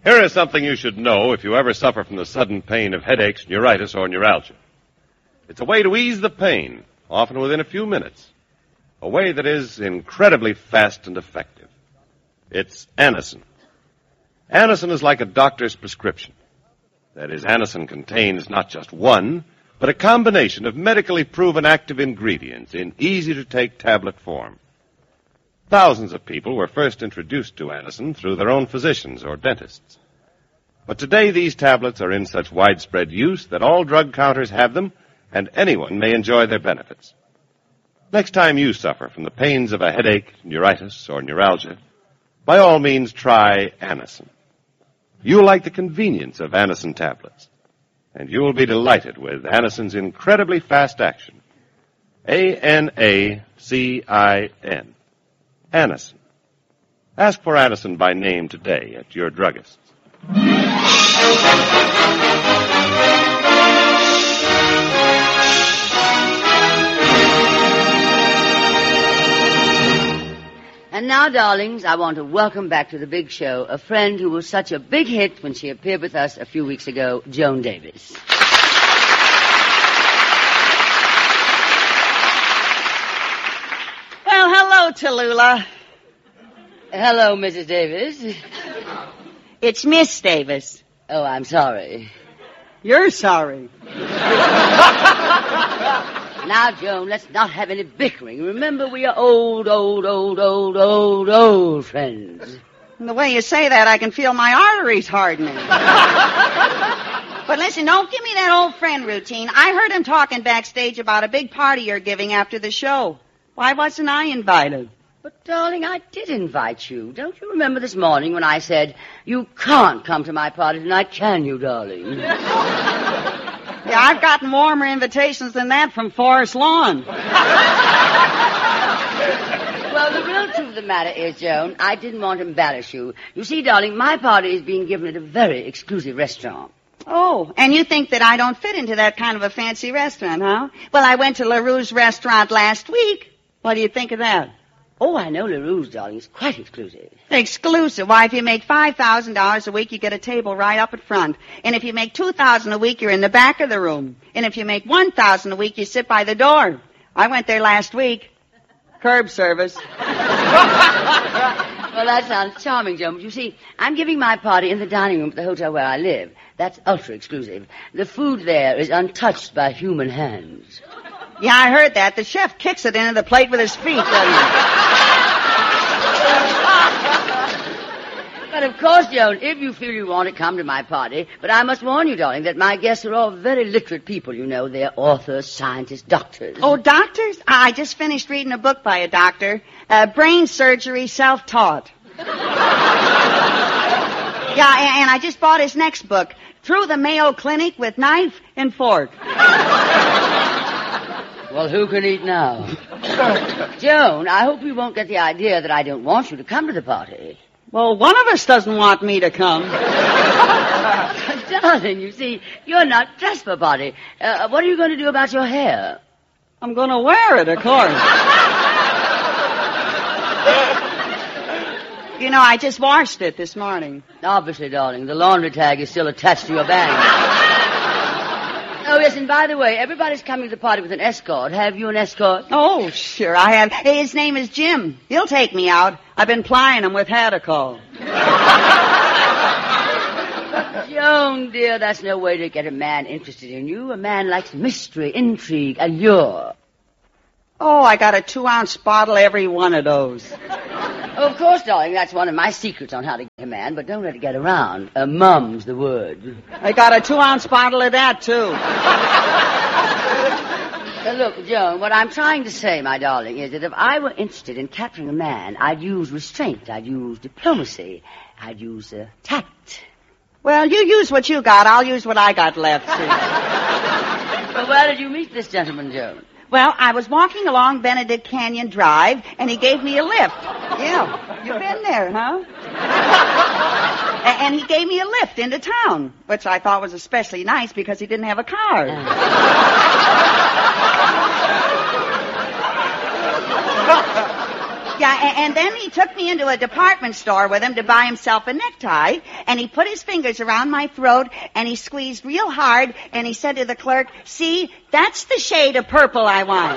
Here is something you should know if you ever suffer from the sudden pain of headaches, neuritis, or neuralgia. It's a way to ease the pain, often within a few minutes. A way that is incredibly fast and effective. It's Anacin. Anacin is like a doctor's prescription. That is, Anacin contains not just one, but a combination of medically proven active ingredients in easy-to-take tablet form. Thousands of people were first introduced to Anacin through their own physicians or dentists. But today these tablets are in such widespread use that all drug counters have them, and anyone may enjoy their benefits. Next time you suffer from the pains of a headache, neuritis, or neuralgia, by all means try Anacin. You'll like the convenience of Anacin tablets, and you'll be delighted with Anacin's incredibly fast action. Anacin. Anacin. Ask for Anacin by name today at your druggist's. And now, darlings, I want to welcome back to the big show a friend who was such a big hit when she appeared with us a few weeks ago, Joan Davis. Well, hello, Tallulah. Hello, Mrs. Davis. It's Miss Davis. Oh, I'm sorry. You're sorry. Now, Joan, let's not have any bickering. Remember, we are old friends. And the way you say that, I can feel my arteries hardening. But listen, don't give me that old friend routine. I heard him talking backstage about a big party you're giving after the show. Why wasn't I invited? But, darling, I did invite you. Don't you remember this morning when I said, you can't come to my party tonight, can you, darling? Yeah, I've gotten warmer invitations than that from Forest Lawn. Well, the real truth of the matter is, Joan, I didn't want to embarrass you. You see, darling, my party is being given at a very exclusive restaurant. Oh, and you think that I don't fit into that kind of a fancy restaurant, huh? Well, I went to LaRue's restaurant last week. What do you think of that? Oh, I know LaRue's, darling. It's quite exclusive. Exclusive? Why, if you make $5,000 a week, you get a table right up at front. And if you make $2,000 a week, you're in the back of the room. And if you make $1,000 a week, you sit by the door. I went there last week. Curb service. Well, that sounds charming, Joan. But you see, I'm giving my party in the dining room at the hotel where I live. That's ultra-exclusive. The food there is untouched by human hands. Yeah, I heard that. The chef kicks it into the plate with his feet, doesn't he? But of course, Joan, if you feel you want to come to my party, but I must warn you, darling, that my guests are all very literate people, you know. They're authors, scientists, doctors. Oh, doctors? I just finished reading a book by a doctor. Brain surgery, self-taught. Yeah, and I just bought his next book, Through the Mayo Clinic with Knife and Fork. Well, who can eat now? Joan, I hope you won't get the idea that I don't want you to come to the party. Well, one of us doesn't want me to come. Darling, you see, you're not dressed for a party. What are you going to do about your hair? I'm going to wear it, of course. You know, I just washed it this morning. Obviously, darling, the laundry tag is still attached to your bag. Oh, yes, and by the way, everybody's coming to the party with an escort. Have you an escort? Oh, sure, I have. Hey, his name is Jim. He'll take me out. I've been plying him with Hadacol. Joan, dear, that's no way to get a man interested in you. A man likes mystery, intrigue, allure. Oh, I got a 2-ounce bottle every one of those. Oh, of course, darling, that's one of my secrets on how to get a man, but don't let it get around. Mum's the word. I got a 2-ounce bottle of that, too. Look, Joan, what I'm trying to say, my darling, is that if I were interested in capturing a man, I'd use restraint, I'd use diplomacy, I'd use tact. Well, you use what you got, I'll use what I got left, see. Well, where did you meet this gentleman, Joan? Well, I was walking along Benedict Canyon Drive, and he gave me a lift. Yeah, you've been there, huh? And he gave me a lift into town, which I thought was especially nice because he didn't have a car. Yeah, and then he took me into a department store with him to buy himself a necktie, and he put his fingers around my throat, and he squeezed real hard, and he said to the clerk, "See, that's the shade of purple I want."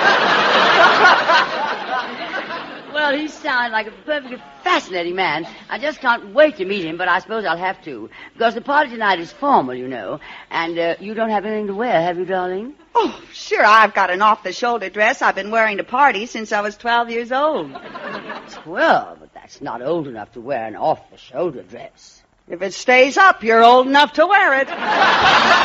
Well, he sounds like a perfectly fascinating man. I just can't wait to meet him, but I suppose I'll have to. Because the party tonight is formal, you know. And you don't have anything to wear, have you, darling? Oh, sure, I've got an off-the-shoulder dress I've been wearing to parties since I was 12 years old. 12? But that's not old enough to wear an off-the-shoulder dress. If it stays up, you're old enough to wear it.